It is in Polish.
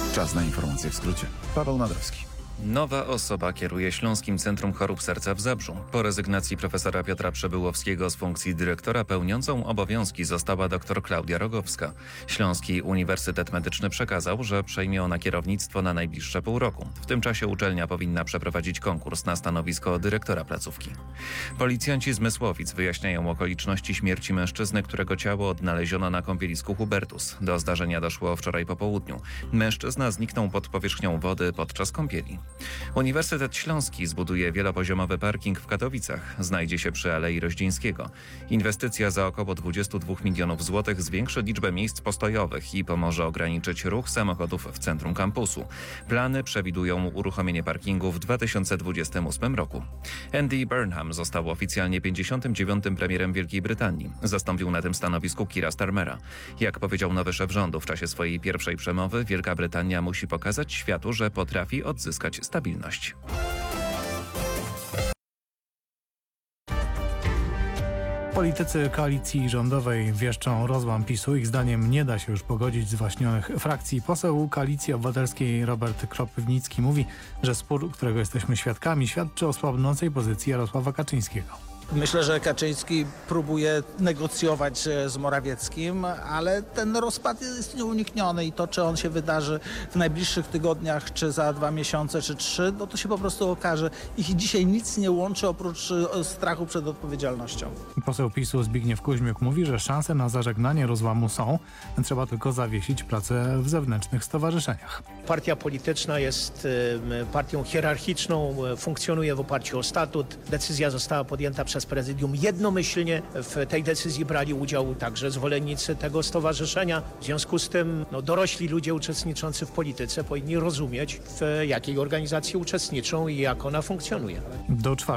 Czas na informacje w skrócie. Paweł Nadrowski. Nowa osoba kieruje Śląskim Centrum Chorób Serca w Zabrzu. Po rezygnacji profesora Piotra Przebyłowskiego z funkcji dyrektora pełniącą obowiązki została dr Klaudia Rogowska. Śląski Uniwersytet Medyczny przekazał, że przejmie ona kierownictwo na najbliższe pół roku. W tym czasie uczelnia powinna przeprowadzić konkurs na stanowisko dyrektora placówki. Policjanci z Mysłowic wyjaśniają okoliczności śmierci mężczyzny, którego ciało odnaleziono na kąpielisku Hubertus. Do zdarzenia doszło wczoraj po południu. Mężczyzna zniknął pod powierzchnią wody podczas kąpieli. Uniwersytet Śląski zbuduje wielopoziomowy parking w Katowicach. Znajdzie się przy Alei Roździńskiego. Inwestycja za około 22 milionów złotych zwiększy liczbę miejsc postojowych i pomoże ograniczyć ruch samochodów w centrum kampusu. Plany przewidują uruchomienie parkingu w 2028 roku. Andy Burnham został oficjalnie 59. premierem Wielkiej Brytanii. Zastąpił na tym stanowisku Keira Starmera. Jak powiedział nowy szef rządu w czasie swojej pierwszej przemowy, Wielka Brytania musi pokazać światu, że potrafi odzyskać stabilność. Politycy koalicji rządowej wieszczą rozłam PiS-u. Ich zdaniem nie da się już pogodzić zwaśnionych frakcji. Poseł Koalicji Obywatelskiej Robert Kropiwnicki mówi, że spór, którego jesteśmy świadkami, świadczy o słabnącej pozycji Jarosława Kaczyńskiego. Myślę, że Kaczyński próbuje negocjować z Morawieckim, ale ten rozpad jest nieunikniony i to, czy on się wydarzy w najbliższych tygodniach, czy za 2 miesiące, czy 3, no to się po prostu okaże. Ich dzisiaj nic nie łączy oprócz strachu przed odpowiedzialnością. Poseł PiS-u Zbigniew Kuźmiuk mówi, że szanse na zażegnanie rozłamu są. Trzeba tylko zawiesić pracę w zewnętrznych stowarzyszeniach. Partia polityczna jest partią hierarchiczną, funkcjonuje w oparciu o statut. Decyzja została podjęta przez prezydium jednomyślnie. W tej decyzji brali udział także zwolennicy tego stowarzyszenia. W związku z tym dorośli ludzie uczestniczący w polityce powinni rozumieć, w jakiej organizacji uczestniczą i jak ona funkcjonuje. Do 4